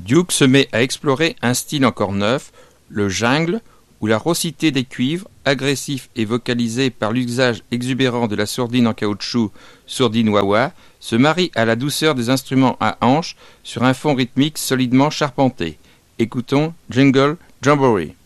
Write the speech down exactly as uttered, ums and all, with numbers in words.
Duke se met à explorer un style encore neuf, le jungle, où la raucité des cuivres, agressif et vocalisé par l'usage exubérant de la sourdine en caoutchouc, sourdine wah-wah, se marie à la douceur des instruments à hanches sur un fond rythmique solidement charpenté. Écoutons Jungle Jamboree.